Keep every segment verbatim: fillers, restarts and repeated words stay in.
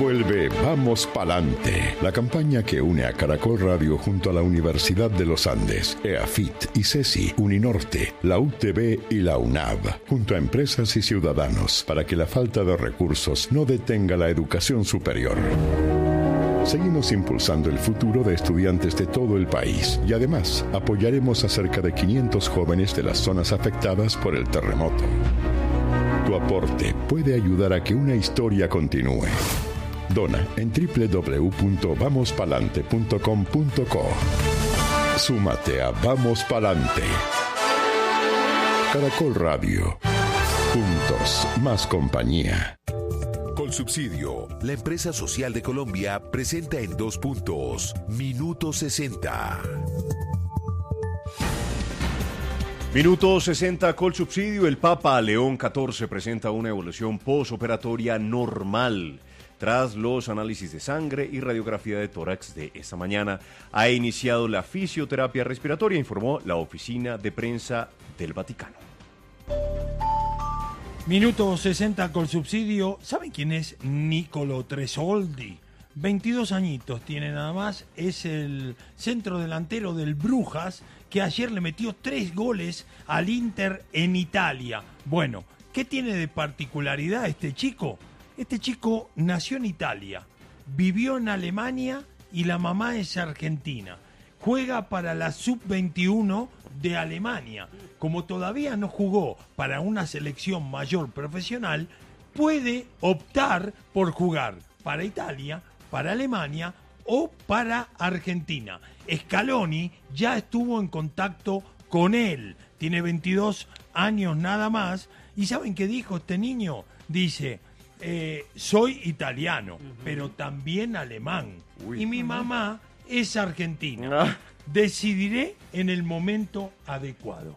Vuelve Vamos Palante, la campaña que une a Caracol Radio junto a la Universidad de los Andes, EAFIT y CESI, Uninorte, la U T B y la UNAV, junto a empresas y ciudadanos, para que la falta de recursos no detenga la educación superior. Seguimos impulsando el futuro de estudiantes de todo el país y además apoyaremos a cerca de quinientos jóvenes de las zonas afectadas por el terremoto. Tu aporte puede ayudar a que una historia continúe. Dona en doble u doble u doble u punto vamos palante punto com punto co. Súmate a Vamos Palante. Caracol Radio. Juntos, más compañía. Colsubsidio, la empresa social de Colombia, presenta en dos puntos, Minuto sesenta. Minuto sesenta, Colsubsidio. El Papa León catorce presenta una evolución posoperatoria normal. Tras los análisis de sangre y radiografía de tórax de esta mañana, ha iniciado la fisioterapia respiratoria, informó la oficina de prensa del Vaticano. Minuto sesenta Colsubsidio. ¿Saben quién es Nicolo Tresoldi? veintidós añitos tiene nada más, es el centro delantero del Brujas, que ayer le metió tres goles al Inter en Italia. Bueno, ¿qué tiene de particularidad este chico? Este chico nació en Italia, vivió en Alemania y la mamá es argentina. Juega para la sub veintiuno de Alemania. Como todavía no jugó para una selección mayor profesional, puede optar por jugar para Italia, para Alemania o para Argentina. Scaloni ya estuvo en contacto con él. Tiene veintidós años nada más. ¿Y saben qué dijo este niño? Dice, eh, soy italiano, uh-huh. pero también alemán. Uy. Y mi mamá es argentina. Uh-huh. Decidiré en el momento adecuado.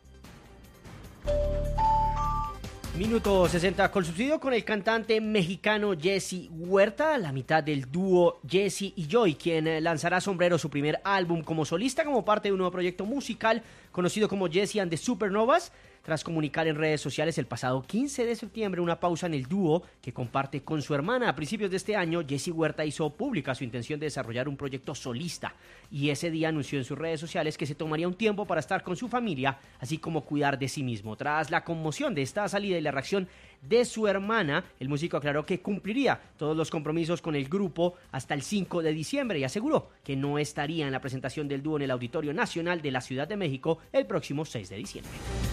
Minuto sesenta Colsubsidio con el cantante mexicano Jesse Huerta, la mitad del dúo Jesse y Joy, quien lanzará Sombrero, su primer álbum como solista, como parte de un nuevo proyecto musical conocido como Jesse and the Supernovas. Tras comunicar en redes sociales el pasado quince de septiembre una pausa en el dúo que comparte con su hermana. A principios de este año, Jesse Huerta hizo pública su intención de desarrollar un proyecto solista y ese día anunció en sus redes sociales que se tomaría un tiempo para estar con su familia, así como cuidar de sí mismo. Tras la conmoción de esta salida y la reacción de su hermana, el músico aclaró que cumpliría todos los compromisos con el grupo hasta el cinco de diciembre y aseguró que no estaría en la presentación del dúo en el Auditorio Nacional de la Ciudad de México el próximo seis de diciembre.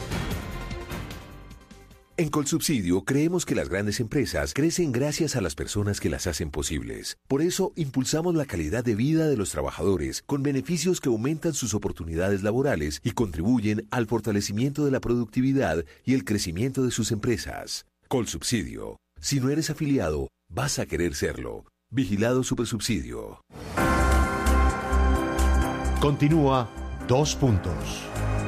En Colsubsidio creemos que las grandes empresas crecen gracias a las personas que las hacen posibles. Por eso impulsamos la calidad de vida de los trabajadores con beneficios que aumentan sus oportunidades laborales y contribuyen al fortalecimiento de la productividad y el crecimiento de sus empresas. Colsubsidio. Si no eres afiliado, vas a querer serlo. Vigilado Supersubsidio. Continúa Dos Puntos.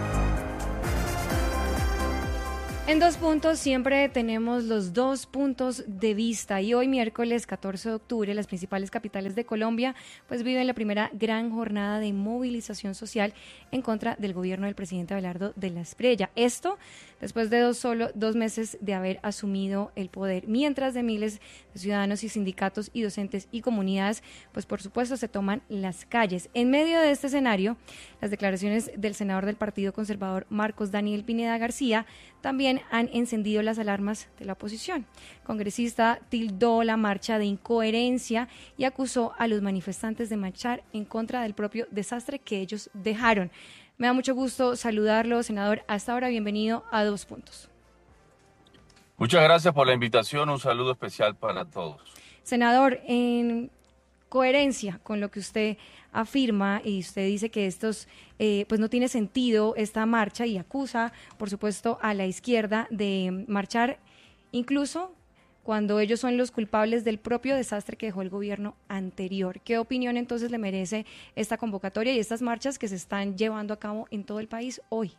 En Dos Puntos siempre tenemos los dos puntos de vista y hoy miércoles catorce de octubre las principales capitales de Colombia pues viven la primera gran jornada de movilización social en contra del gobierno del presidente Abelardo de la Espriella. Esto después de dos, solo, dos meses de haber asumido el poder, mientras de miles de ciudadanos y sindicatos y docentes y comunidades pues por supuesto se toman las calles. En medio de este escenario, las declaraciones del senador del Partido Conservador Marcos Daniel Pineda García también han encendido las alarmas de la oposición. El congresista tildó la marcha de incoherencia y acusó a los manifestantes de marchar en contra del propio desastre que ellos dejaron. Me da mucho gusto saludarlo, senador. Hasta ahora, bienvenido a Dos Puntos. Muchas gracias por la invitación. Un saludo especial para todos. Senador, en coherencia con lo que usted afirma y usted dice que estos eh, pues no tiene sentido esta marcha y acusa por supuesto a la izquierda de marchar incluso cuando ellos son los culpables del propio desastre que dejó el gobierno anterior. ¿Qué opinión entonces le merece esta convocatoria y estas marchas que se están llevando a cabo en todo el país hoy?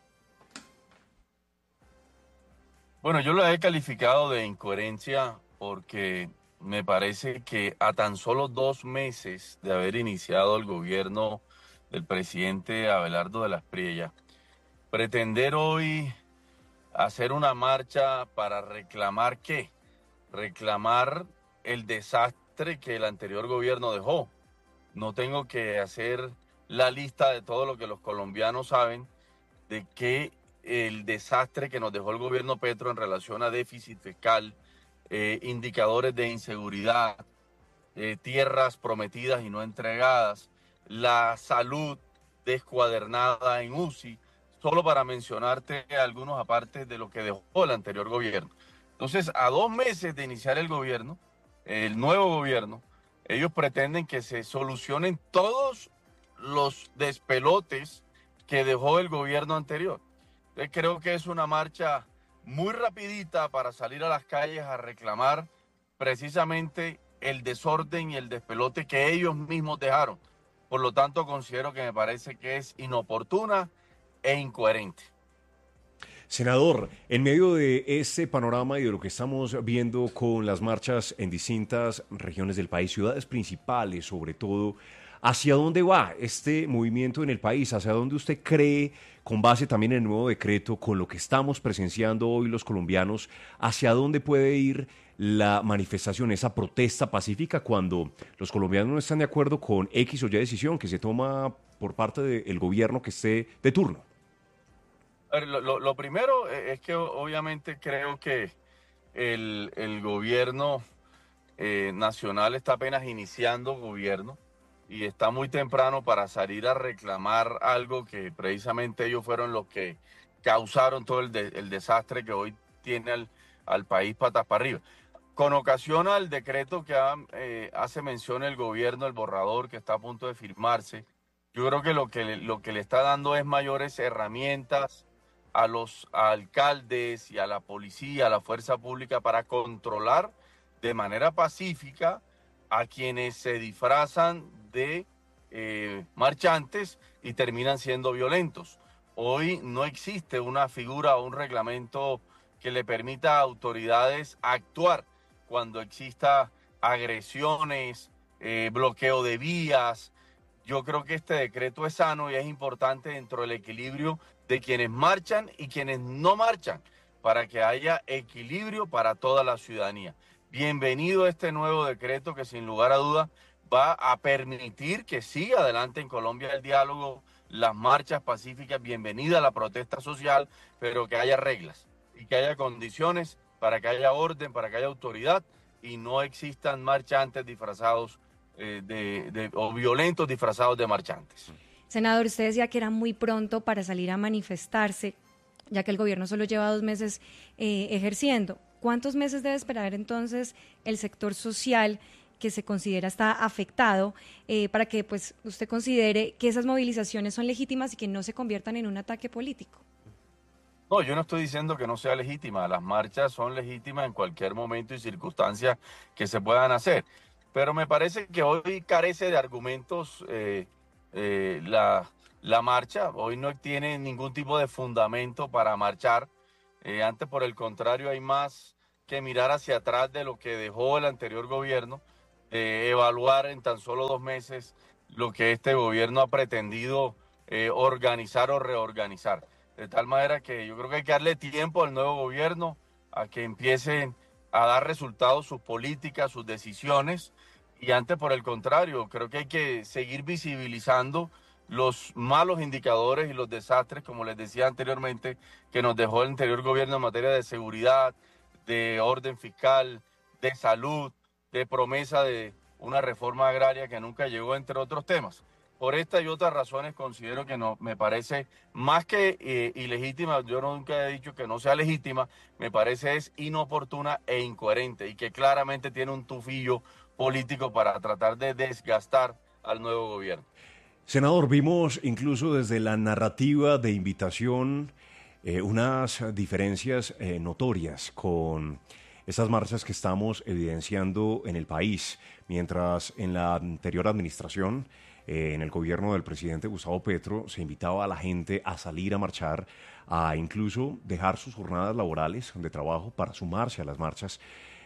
Bueno, yo lo he calificado de incoherencia porque me parece que a tan solo dos meses de haber iniciado el gobierno del presidente Abelardo de la Espriella, pretender hoy hacer una marcha para reclamar ¿qué? Reclamar el desastre desastre que el anterior gobierno dejó. No tengo que hacer la lista de todo lo que los colombianos saben de que el desastre que nos dejó el gobierno Petro en relación a déficit fiscal, eh, indicadores de inseguridad, eh, tierras prometidas y no entregadas, la salud descuadernada en U C I, solo para mencionarte algunos aparte de lo que dejó el anterior gobierno. Entonces, a dos meses de iniciar el gobierno, el nuevo gobierno, ellos pretenden que se solucionen todos los despelotes que dejó el gobierno anterior. Entonces, creo que es una marcha muy rapidita para salir a las calles a reclamar precisamente el desorden y el despelote que ellos mismos dejaron. Por lo tanto, considero que me parece que es inoportuna e incoherente. Senador, en medio de este panorama y de lo que estamos viendo con las marchas en distintas regiones del país, ciudades principales sobre todo, ¿hacia dónde va este movimiento en el país? ¿Hacia dónde usted cree, con base también en el nuevo decreto, con lo que estamos presenciando hoy los colombianos, hacia dónde puede ir la manifestación, esa protesta pacífica cuando los colombianos no están de acuerdo con X o Y decisión que se toma por parte del gobierno que esté de turno? Lo, lo, lo primero es que obviamente creo que el, el gobierno eh, nacional está apenas iniciando gobierno y está muy temprano para salir a reclamar algo que precisamente ellos fueron los que causaron todo el, de, el desastre que hoy tiene al, al país patas para arriba. Con ocasión al decreto que ha, eh, hace mención el gobierno, el borrador que está a punto de firmarse, yo creo que lo que, lo que le está dando es mayores herramientas a los alcaldes y a la policía, a la fuerza pública para controlar de manera pacífica a quienes se disfrazan de eh, marchantes y terminan siendo violentos. Hoy no existe una figura o un reglamento que le permita a autoridades actuar cuando exista agresiones, eh, bloqueo de vías. Yo creo que este decreto es sano y es importante dentro del equilibrio de quienes marchan y quienes no marchan, para que haya equilibrio para toda la ciudadanía. Bienvenido este nuevo decreto que sin lugar a duda va a permitir que siga adelante en Colombia el diálogo, las marchas pacíficas, bienvenida a la protesta social, pero que haya reglas y que haya condiciones para que haya orden, para que haya autoridad y no existan marchantes disfrazados eh, de, de, o violentos disfrazados de marchantes. Senador, usted decía que era muy pronto para salir a manifestarse, ya que el gobierno solo lleva dos meses eh, ejerciendo. ¿Cuántos meses debe esperar entonces el sector social que se considera está afectado eh, para que pues usted considere que esas movilizaciones son legítimas y que no se conviertan en un ataque político? No, yo no estoy diciendo que no sea legítima. Las marchas son legítimas en cualquier momento y circunstancia que se puedan hacer. Pero me parece que hoy carece de argumentos eh, eh, la, la marcha. Hoy no tiene ningún tipo de fundamento para marchar. Eh, antes, por el contrario, hay más que mirar hacia atrás de lo que dejó el anterior gobierno, eh, evaluar en tan solo dos meses lo que este gobierno ha pretendido eh, organizar o reorganizar. De tal manera que yo creo que hay que darle tiempo al nuevo gobierno a que empiecen a dar resultados sus políticas, sus decisiones. Y antes, por el contrario, creo que hay que seguir visibilizando los malos indicadores y los desastres, como les decía anteriormente, que nos dejó el anterior gobierno en materia de seguridad, de orden fiscal, de salud, de promesa de una reforma agraria que nunca llegó, entre otros temas. Por esta y otras razones considero que no, me parece más que eh, ilegítima, yo nunca he dicho que no sea legítima, me parece es inoportuna e incoherente y que claramente tiene un tufillo político para tratar de desgastar al nuevo gobierno. Senador, vimos incluso desde la narrativa de invitación eh, unas diferencias eh, notorias con estas marchas que estamos evidenciando en el país, mientras en la anterior administración, eh, en el gobierno del presidente Gustavo Petro, se invitaba a la gente a salir a marchar, a incluso dejar sus jornadas laborales de trabajo para sumarse a las marchas.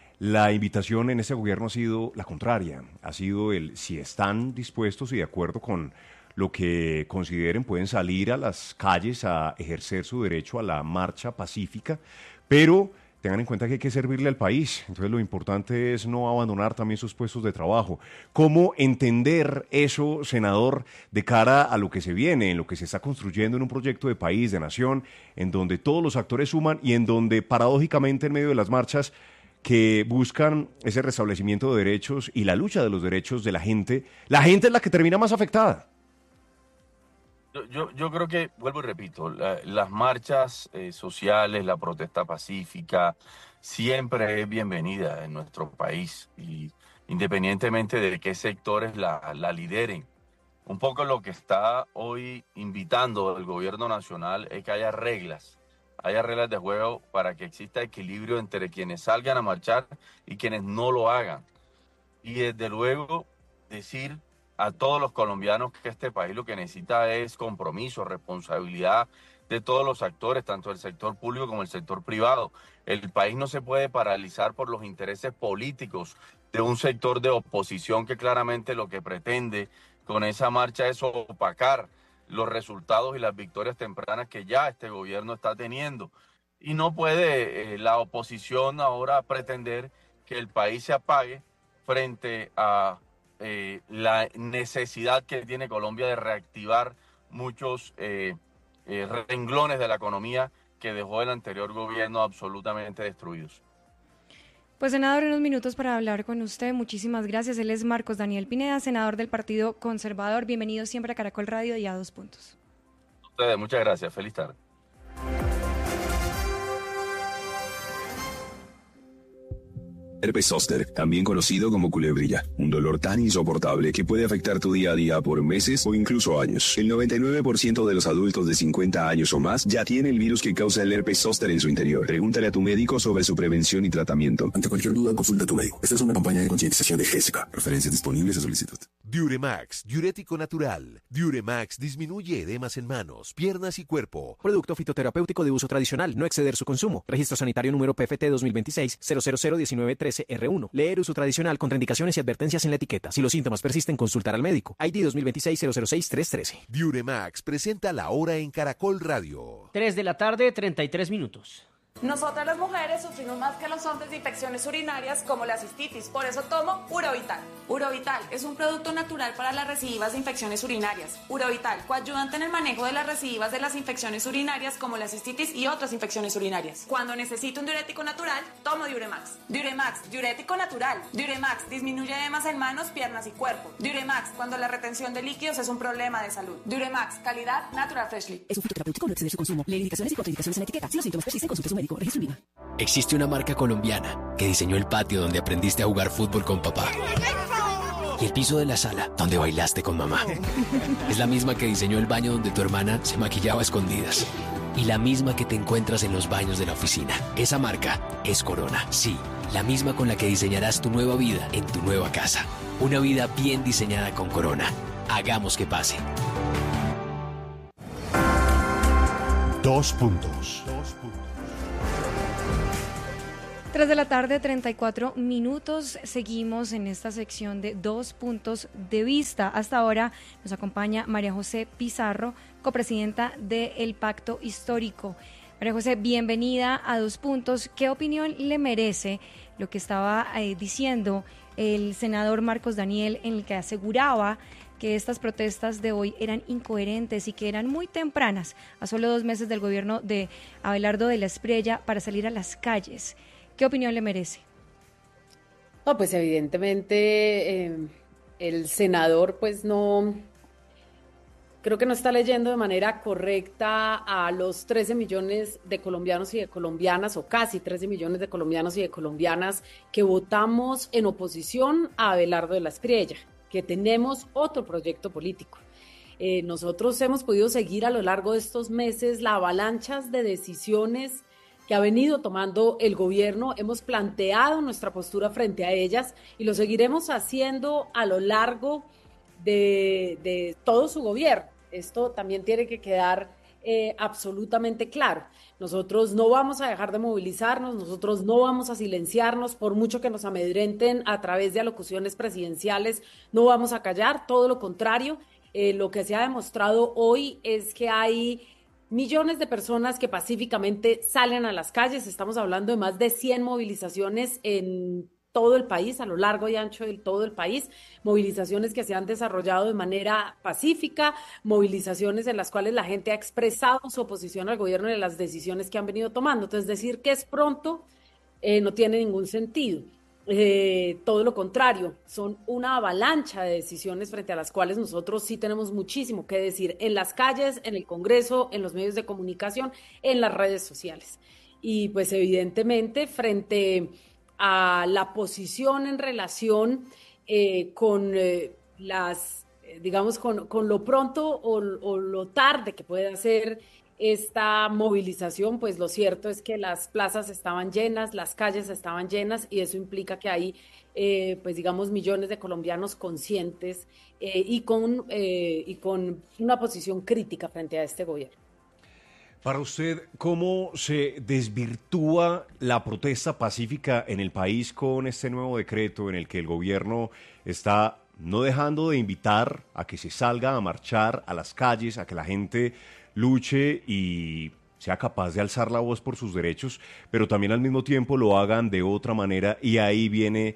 La invitación en este gobierno ha sido la contraria, ha sido el si están dispuestos y de acuerdo con lo que consideren pueden salir a las calles a ejercer su derecho a la marcha pacífica, pero tengan en cuenta que hay que servirle al país. Entonces lo importante es no abandonar también sus puestos de trabajo. ¿Cómo entender eso, senador, de cara a lo que se viene, en lo que se está construyendo en un proyecto de país, de nación, en donde todos los actores suman y en donde paradójicamente en medio de las marchas que buscan ese restablecimiento de derechos y la lucha de los derechos de la gente, la gente es la que termina más afectada? Yo, yo, yo creo que, vuelvo y repito, la, las marchas eh, sociales, la protesta pacífica, siempre es bienvenida en nuestro país, y independientemente de qué sectores la, la lideren. Un poco lo que está hoy invitando el gobierno nacional es que haya reglas, haya reglas de juego para que exista equilibrio entre quienes salgan a marchar y quienes no lo hagan. Y desde luego decir a todos los colombianos que este país lo que necesita es compromiso, responsabilidad de todos los actores, tanto el sector público como el sector privado. El país no se puede paralizar por los intereses políticos de un sector de oposición que claramente lo que pretende con esa marcha es opacar los resultados y las victorias tempranas que ya este gobierno está teniendo. Y no puede eh, la oposición ahora pretender que el país se apague frente a Eh, la necesidad que tiene Colombia de reactivar muchos eh, eh, renglones de la economía que dejó el anterior gobierno absolutamente destruidos. Pues, senador, unos minutos para hablar con usted. Muchísimas gracias. Él es Marcos Daniel Pineda, senador del Partido Conservador. Bienvenido siempre a Caracol Radio y a Dos Puntos. Ustedes, muchas gracias. Feliz tarde. Herpes zóster, también conocido como culebrilla, un dolor tan insoportable que puede afectar tu día a día por meses o incluso años. El noventa y nueve por ciento de los adultos de cincuenta años o más ya tiene el virus que causa el herpes zóster en su interior. Pregúntale a tu médico sobre su prevención y tratamiento. Ante cualquier duda, consulta a tu médico. Esta es una campaña de concientización de Gésica. Referencias disponibles a solicitud. Diuremax, diurético natural. Diuremax disminuye edemas en manos, piernas y cuerpo. Producto fitoterapéutico de uso tradicional, no exceder su consumo. Registro sanitario número P F T dos mil veintiséis cero cero cero diecinueve trece R uno. Leer uso tradicional, contraindicaciones y advertencias en la etiqueta. Si los síntomas persisten, consultar al médico. I D dos mil veintiséis cero cero seis tres trece. Diuremax presenta la hora en Caracol Radio. tres de la tarde, treinta y tres minutos. Nosotras las mujeres sufrimos más que los hombres de infecciones urinarias como la cistitis, por eso tomo Urovital. Urovital es un producto natural para las recidivas de infecciones urinarias. Urovital, coayudante en el manejo de las recidivas de las infecciones urinarias como la cistitis y otras infecciones urinarias. Cuando necesito un diurético natural, tomo Diuremax. Diuremax, diurético natural. Diuremax disminuye edemas en manos, piernas y cuerpo. Diuremax, cuando la retención de líquidos es un problema de salud. Diuremax, calidad Natural Freshly. Es un fitoterapéutico, no exceder su consumo. Lee indicaciones y contraindicaciones en la etiqueta. Si los síntomas persisten, consulte a su médico. Registro INVIMA. Existe una marca colombiana que diseñó el patio donde aprendiste a jugar fútbol con papá y el piso de la sala donde bailaste con mamá. Es la misma que diseñó el baño donde tu hermana se maquillaba a escondidas y la misma que te encuentras en los baños de la oficina. Esa marca es Corona. Sí, la misma con la que diseñarás tu nueva vida en tu nueva casa. Una vida bien diseñada con Corona. Hagamos que pase. Dos puntos. tres de la tarde, treinta y cuatro minutos. Seguimos en esta sección de Dos Puntos de Vista. Hasta ahora nos acompaña María José Pizarro, copresidenta del Pacto Histórico. María José, bienvenida a Dos Puntos. ¿Qué opinión le merece lo que estaba eh, diciendo el senador Marcos Daniel, en el que aseguraba que estas protestas de hoy eran incoherentes y que eran muy tempranas, a solo dos meses del gobierno de Abelardo de la Espriella, para salir a las calles? ¿Qué opinión le merece? No, pues evidentemente eh, el senador pues no, creo que no está leyendo de manera correcta a los trece millones de colombianos y de colombianas, o casi trece millones de colombianos y de colombianas que votamos en oposición a Abelardo de la Espriella, que tenemos otro proyecto político. Eh, nosotros hemos podido seguir a lo largo de estos meses la avalancha de decisiones que ha venido tomando el gobierno. Hemos planteado nuestra postura frente a ellas y lo seguiremos haciendo a lo largo de, de todo su gobierno. Esto también tiene que quedar eh, absolutamente claro. Nosotros no vamos a dejar de movilizarnos, nosotros no vamos a silenciarnos, por mucho que nos amedrenten a través de alocuciones presidenciales, no vamos a callar, todo lo contrario. Eh, lo que se ha demostrado hoy es que hay millones de personas que pacíficamente salen a las calles. Estamos hablando de más de cien movilizaciones en todo el país, a lo largo y ancho de todo el país, movilizaciones que se han desarrollado de manera pacífica, movilizaciones en las cuales la gente ha expresado su oposición al gobierno y a las decisiones que han venido tomando. Entonces, decir que es pronto eh, no tiene ningún sentido. Eh, todo lo contrario, son una avalancha de decisiones frente a las cuales nosotros sí tenemos muchísimo que decir en las calles, en el Congreso, en los medios de comunicación, en las redes sociales. Y pues evidentemente frente a la posición en relación eh, con eh, las, eh, digamos, con, con lo pronto o, o lo tarde que puede ser esta movilización, pues lo cierto es que las plazas estaban llenas, las calles estaban llenas y eso implica que hay, eh, pues digamos, millones de colombianos conscientes eh, y, con, eh, y con una posición crítica frente a este gobierno. Para usted, ¿cómo se desvirtúa la protesta pacífica en el país con este nuevo decreto en el que el gobierno está no dejando de invitar a que se salga a marchar a las calles, a que la gente luche y sea capaz de alzar la voz por sus derechos, pero también al mismo tiempo lo hagan de otra manera? Y ahí viene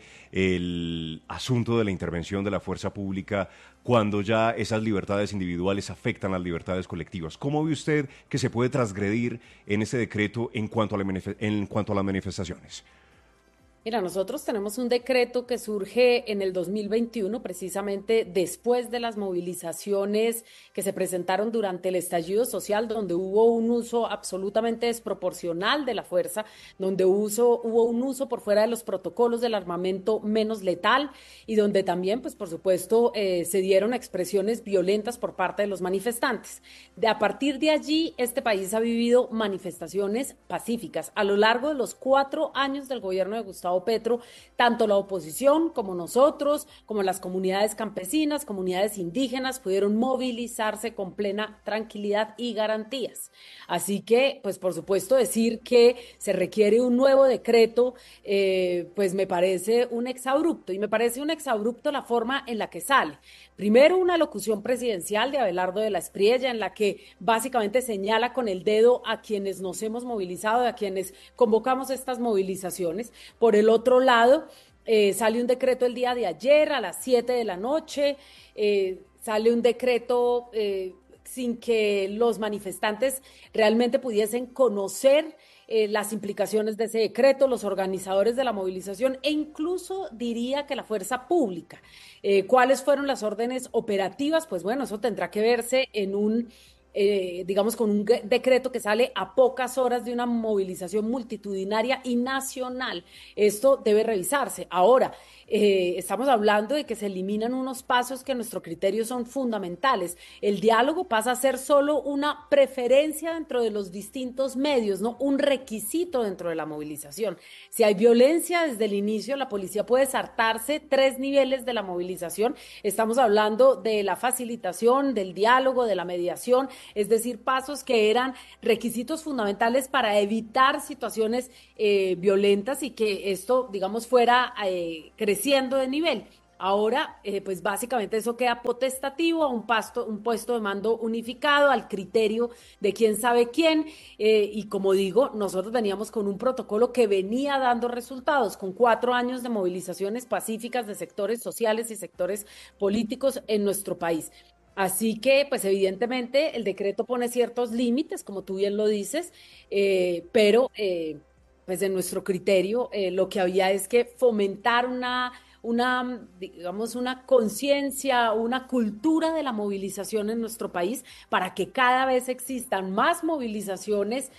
el asunto de la intervención de la fuerza pública cuando ya esas libertades individuales afectan las libertades colectivas. ¿Cómo ve usted que se puede transgredir en ese decreto en cuanto a, la manif- en cuanto a las manifestaciones? Mira, nosotros tenemos un decreto que surge en el dos mil veintiuno, precisamente después de las movilizaciones que se presentaron durante el estallido social, donde hubo un uso absolutamente desproporcional de la fuerza, donde uso, hubo un uso por fuera de los protocolos del armamento menos letal y donde también, pues por supuesto, eh, se dieron expresiones violentas por parte de los manifestantes. De, a partir de allí, este país ha vivido manifestaciones pacíficas. A lo largo de los cuatro años del gobierno de Gustavo Petro, tanto la oposición como nosotros, como las comunidades campesinas, comunidades indígenas, pudieron movilizarse con plena tranquilidad y garantías. Así que, pues por supuesto, decir que se requiere un nuevo decreto, eh, pues me parece un exabrupto, y me parece un exabrupto la forma en la que sale. Primero, una locución presidencial de Abelardo de la Espriella, en la que básicamente señala con el dedo a quienes nos hemos movilizado, a quienes convocamos estas movilizaciones. Por el otro lado, eh, sale un decreto el día de ayer a las siete de la noche, eh, sale un decreto eh, sin que los manifestantes realmente pudiesen conocer eh, las implicaciones de ese decreto, los organizadores de la movilización e incluso diría que la fuerza pública. Eh, ¿Cuáles fueron las órdenes operativas? Pues bueno, eso tendrá que verse en un... Eh, digamos, con un decreto que sale a pocas horas de una movilización multitudinaria y nacional. Esto debe revisarse. Ahora, eh, estamos hablando de que se eliminan unos pasos que a nuestro criterio son fundamentales. El diálogo pasa a ser solo una preferencia dentro de los distintos medios, no un requisito dentro de la movilización. Si hay violencia desde el inicio, la policía puede saltarse tres niveles de la movilización. Estamos hablando de la facilitación, del diálogo, de la mediación, es decir, pasos que eran requisitos fundamentales para evitar situaciones eh, violentas y que esto, digamos, fuera eh, creciendo de nivel. Ahora, eh, pues básicamente eso queda potestativo a un, pasto, un puesto de mando unificado, al criterio de quién sabe quién, eh, y como digo, nosotros veníamos con un protocolo que venía dando resultados, con cuatro años de movilizaciones pacíficas de sectores sociales y sectores políticos en nuestro país. Así que, pues evidentemente, el decreto pone ciertos límites, como tú bien lo dices, eh, pero eh, pues en nuestro criterio eh, lo que había es que fomentar una, una digamos, una conciencia, una cultura de la movilización en nuestro país para que cada vez existan más movilizaciones